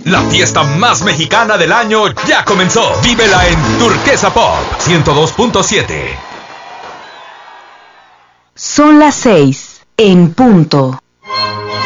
La fiesta más mexicana del año ya comenzó. Vívela en Turquesa Pop 102.7. Son las 6 en punto.